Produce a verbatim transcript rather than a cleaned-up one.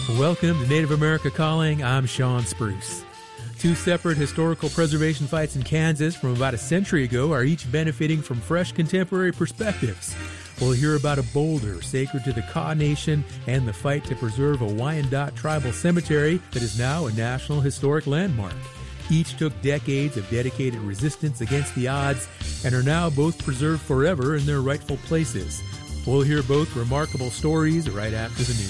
Welcome to Native America Calling. I'm Sean Spruce. Two separate historical preservation fights in Kansas from about a century ago are each benefiting from fresh contemporary perspectives. We'll hear about a boulder sacred to the Kaw Nation and the fight to preserve a Wyandot tribal cemetery that is now a National Historic Landmark. Each took decades of dedicated resistance against the odds and are now both preserved forever in their rightful places. We'll hear both remarkable stories right after the news.